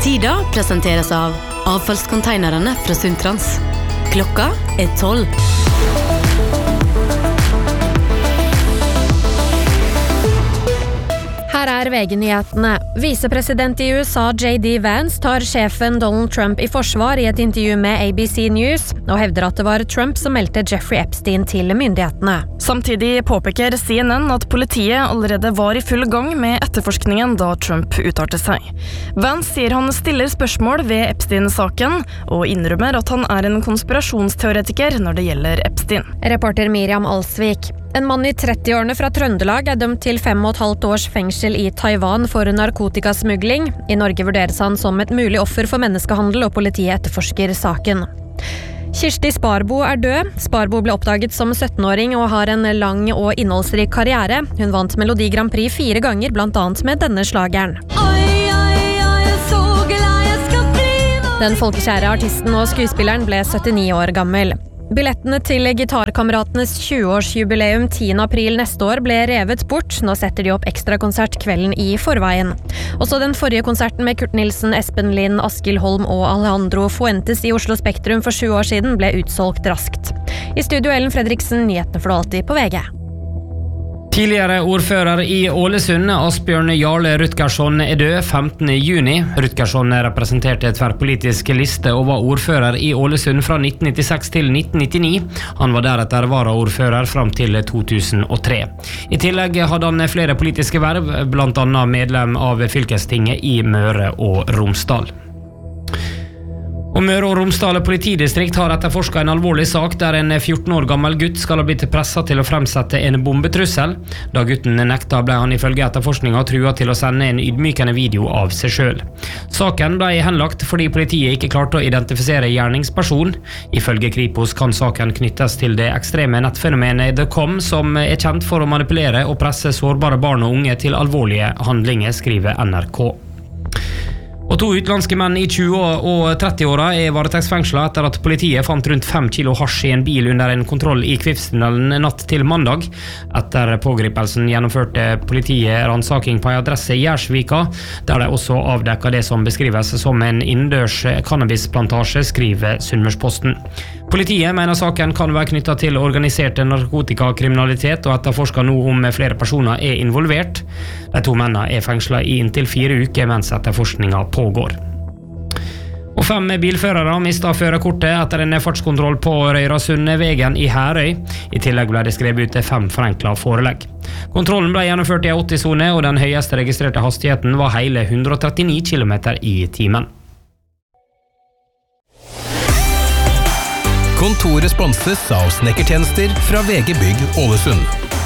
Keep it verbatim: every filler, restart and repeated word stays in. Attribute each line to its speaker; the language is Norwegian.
Speaker 1: Tida presenteres av avfallskonteinerne fra Sundtrans. Klokka er tolv.
Speaker 2: Her er V G-nyhetene. Visepresident i U S A J D Vance tar sjefen Donald Trump i forsvar i et intervju med A B C News og hevder at det var Trump som meldte Jeffrey Epstein til myndighetene.
Speaker 3: Samtidig påpeker C N N at politiet allerede var i full gang med etterforskningen da Trump uttalte seg. Vance sier han stiller spørsmål ved Epstein-saken og innrømmer at han er en konspirasjonsteoretiker når det gjelder Epstein.
Speaker 2: Reporter Miriam Alsvik. En mann i trettiårene fra Trøndelag er dømt til fem og et halvt års fengsel i Taiwan for narkotikasmugling. I Norge vurderes han som et mulig offer for menneskehandel, og politiet etterforsker saken. Kirsti Sparbo er død. Sparbo ble oppdaget som syttenåring og har en lang og innholdsrik karriere. Hun vant Melodi Grand Prix fire ganger, blant annet med denne slageren. Oi, oi, oi, så glad jeg skal bli nå. Den folkekjære artisten og skuespilleren ble syttini år gammel. Billettene til Gitarkameratenes tjue-årsjubileum tiende april neste år ble revet bort. Nå setter de opp ekstrakonsert kvelden i forveien. Også den forrige konserten med Kurt Nilsen, Espen Lind, Askild Holm og Alejandro Fuentes i Oslo Spektrum for sju år siden ble utsolgt raskt. I studio Ellen Fredriksen, nyhetene for alltid på V G.
Speaker 4: Tidligere ordfører i Ålesund, Asbjørn Jarle Rutgersson, er død femtende juni. Rutgersson representerte tverrpolitisk liste og var ordfører i Ålesund fra nitten nittiseks til nitten nittini. Han var deretter varaordfører fram til to tusen og tre. I tillegg hadde han flere politiske verv, blant annet medlem av fylkestinget i Møre og Romsdal. Og Møre og Romsdal politidistrikt har etterforsket en alvorlig sak der en fjorten år gammel gutt skal ha blitt presset til å fremsette en bombetrussel. Da gutten nekta ble han ifølge etterforskningen truet til å sende en ydmykende video av seg selv. Saken ble henlagt fordi politiet ikke klarte å identifisere gjerningsperson. Ifølge Kripos kan saken knyttes til det ekstreme nettfenomenet The Com, som er kjent for å manipulere og presse sårbare barn og unge til alvorlige handlinger, skriver N R K. Og to utenlandske menn i tjue- og trettiåra er varetektsfengslet etter at politiet fant rundt fem kilo hasj i en bil under en kontroll i Kvivstunnelen natt til mandag. Etter pågripelsen gjennomførte politiet ransaking på en adresse i Gjersvika, der de også avdekket det som beskrives som en innendørs cannabisplantasje, skriver Sunnmørsposten. Politiet mener saken kan være knyttet til organisert narkotikakriminalitet, og etterforsker nå om flere personer er involvert. De to mennene er fengslet i inntil fire uker mens etterforskningen pågår. Og fem bilførere mistet førerkortet etter en fartskontroll på Røyrasundvegen i Herøy. I tillegg ble det skrevet ut fem forenklet forelegg. Kontrollen ble gjennomført i åtti-sone, og den høyeste registrerte hastigheten var hele hundre og trettini kilometer i timen.
Speaker 5: Kontoret sponses av snekkertjenester fra V G Bygg Ålesund.